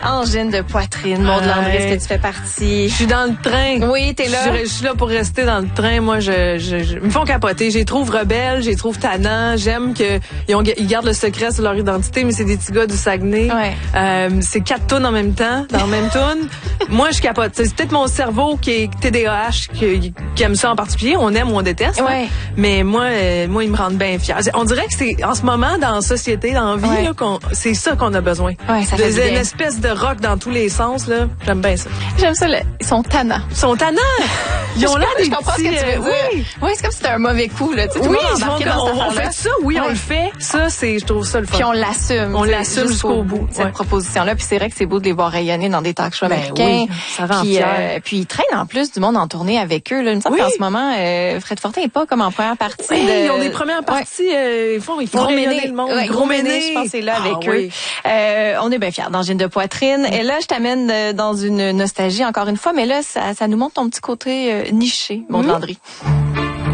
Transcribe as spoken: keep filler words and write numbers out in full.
Angine de poitrine, Maud Landry, est-ce que tu fais partie? Je suis dans le train. Oui, t'es là. Je, je suis là pour rester dans le train. Moi, je, je, je ils me font capoter. Je les trouve rebelles, je les trouve tannants. J'aime que ils, ont, ils gardent le secret sur leur identité, mais c'est des petits gars du Saguenay. Ouais. Euh, c'est quatre tonnes en même temps, dans la même toune. Moi, je capote. C'est peut-être mon cerveau qui est T D A H qui, qui aime ça en particulier. On aime ou on déteste. Ouais. Hein? Mais moi, euh, moi, ils me rendent bien fiers. On dirait que c'est en ce moment dans la société, dans la vie, ouais. là, qu'on, c'est ça qu'on a besoin. Ouais, ça fait de, une espèce de rock dans tous les sens là. J'aime bien ça. J'aime ça. Le, ils sont tannants. Ils sont tannants. Ils ont l'air des Je comprends petits, ce que tu veux euh, dire. Oui, oui c'est comme si c'était un mauvais coup là. Tu sais, tout oui, le monde embarqué dans on, cette on fait ça. Oui, ouais. on le fait. Ça, c'est, je trouve ça le fun. Puis on l'assume. On l'assume jusqu'au bout. Cette ouais. proposition-là. Puis c'est vrai que c'est beau de les voir rayonner dans des talk shows ben américains. Oui, ça rend puis, fier. euh, puis ils traînent en plus du monde en tournée avec eux. Là. Il me semble oui. qu'en ce moment, euh, Fred Fortin n'est pas comme en première partie. Oui, de... ils ont des premières parties. Ouais. Euh, ils font, ils font Gros rayonner méné. le monde. Ouais, Gros Méné, je pense que c'est là ah, avec oui. eux. Euh, on est bien fiers d'Angine de poitrine. Mm. Et là, je t'amène dans une nostalgie encore une fois, mais là, ça, ça nous montre ton petit côté euh, niché, Maud Landry.